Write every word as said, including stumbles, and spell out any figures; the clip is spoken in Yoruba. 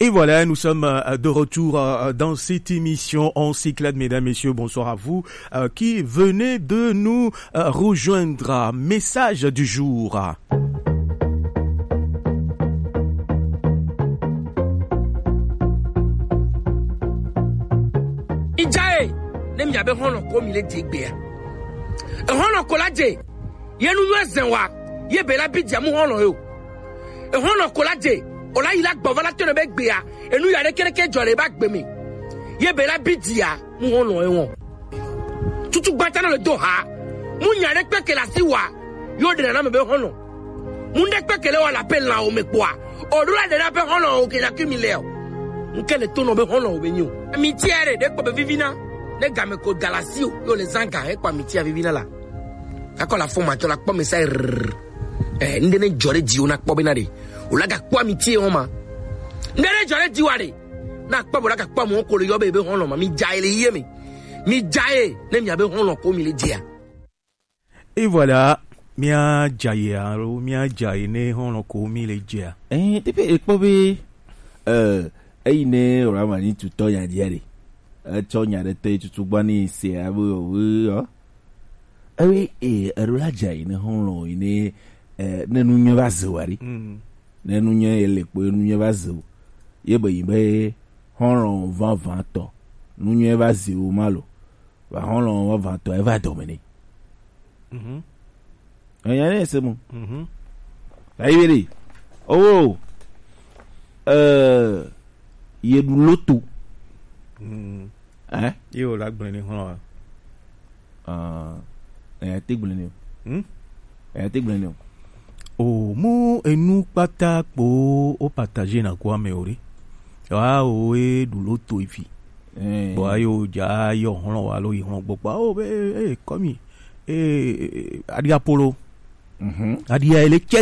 Et voilà, nous sommes de retour dans cette émission en cyclade. Mesdames, messieurs, bonsoir à vous qui venez de nous rejoindre. Message du jour. Ijae, nem yabe hono ko mi le digbe. E hono ko laje, ye nu yezenwa, ye be la bidia mu hono yo. E hono ko laje, ola ila gbo la tene be gbe ya, enu ya re kere ke jole ba gbe mi. Ye be la bidia mu hono e won. Tutu gbata na le do ha. Mu nya re pe ke la siwa, yo de na me be hono. Mu de pe ke le wa la pe la o me kwa. O do la de na pe hono o ke na kimi le o. Nkele tono be hono o be nyu. Mi tiere de ko be vivina. Ne game ko galasio yo le zanga e kwa mi tia vivina la. Kako la foma to la kwa me sai eh ndene jore di ona kwa be na de. O la ga kwa mi tie homa. Ndene jore di wa de. Na kwa bo la ga kwa mo ko le yo be be hono ma mi jae le yie mi. Mi jae ne mi abe hono ko mi le dia. Et voilà, mia jae aro mia jae ne hono ko mi le dia. Eh tepe e kwa be euh ai ne ora mani tuto ya diare. E cho nya de te tutu gbani se abu o. Ewe e erola jai ne honlo ni eh ne nunye bazewari. Mm. Ne nunye elepo nunye bazewu. Ye be yibe honlo vingt vingt ans. Nunye bazewu malo. Ba honlo vingt ans e va dominer. Mhm. Eh ya ne se mo. Mhm. Ai beri. Oh. Euh ye du loto. Mm. Hein? Yo la gbani hono. Ah eh te gbani. Hmm? Eh te gbani. O mu enu pata po o partager na kwa meori. Wa o e du loto ifi. Eh. Bo ayo ja yo hono wa lo yi hono gbopa o be eh komi. Eh adia polo. Mhm. Adia ele